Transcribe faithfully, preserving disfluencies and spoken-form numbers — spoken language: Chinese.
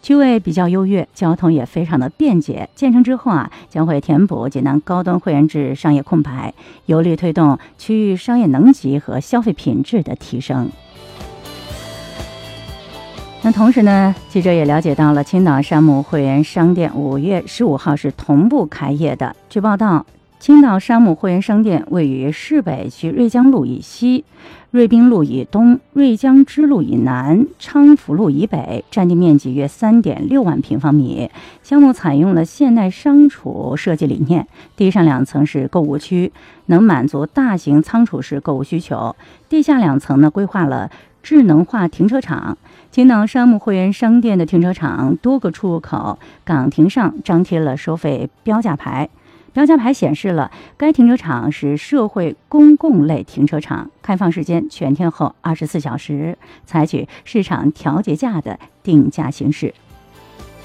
区位比较优越，交通也非常的便捷。建成之后啊，将会填补济南高端会员制商业空白，有力推动区域商业能级和消费品质的提升。那同时呢，记者也了解到了青岛山姆会员商店五月十五号是同步开业的。据报道，青岛山姆会员商店位于市北区瑞江路以西、瑞滨路以东、瑞江支路以南、昌福路以北，占地面积约 三点六万平方米。项目采用了现代商储设计理念，地上两层是购物区，能满足大型仓储式购物需求；地下两层呢，规划了智能化停车场。青岛山姆会员商店的停车场多个出入口岗亭上张贴了收费标价牌，标价牌显示了该停车场是社会公共类停车场，开放时间全天候二十四小时，采取市场调节价的定价形式。